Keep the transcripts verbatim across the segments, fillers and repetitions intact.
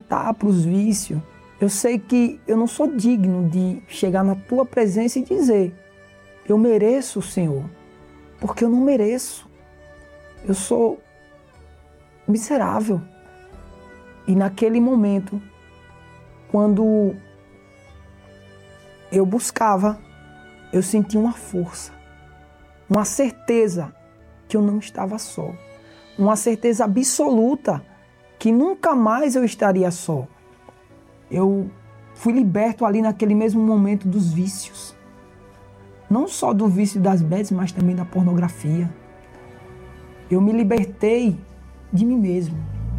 voltar para os vícios, eu sei que eu não sou digno de chegar na tua presença e dizer, eu mereço, Senhor, porque eu não mereço. Eu sou miserável. E naquele momento, quando eu buscava, eu sentia uma força, uma certeza que eu não estava só, uma certeza absoluta que nunca mais eu estaria só. Eu fui liberto ali naquele mesmo momento dos vícios. Não só do vício das bets, mas também da pornografia. Eu me libertei de mim mesmo.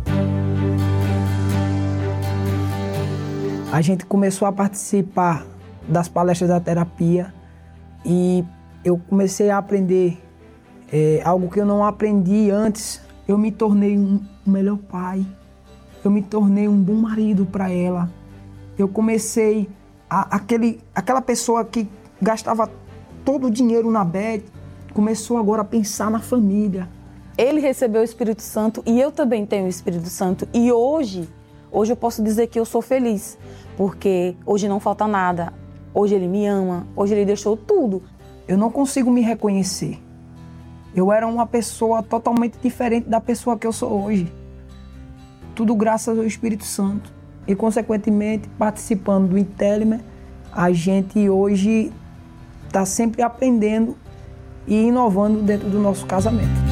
A gente começou a participar das palestras da terapia e eu comecei a aprender é, algo que eu não aprendi antes. Eu me tornei um melhor pai, eu me tornei um bom marido para ela. Eu comecei, a, aquele, aquela pessoa que gastava todo o dinheiro na bet, começou agora a pensar na família. Ele recebeu o Espírito Santo e eu também tenho o Espírito Santo. E hoje, hoje eu posso dizer que eu sou feliz, porque hoje não falta nada. Hoje ele me ama, hoje ele deixou tudo. Eu não consigo me reconhecer. Eu era uma pessoa totalmente diferente da pessoa que eu sou hoje. Tudo graças ao Espírito Santo. E, consequentemente, participando do Intelimer, a gente hoje está sempre aprendendo e inovando dentro do nosso casamento.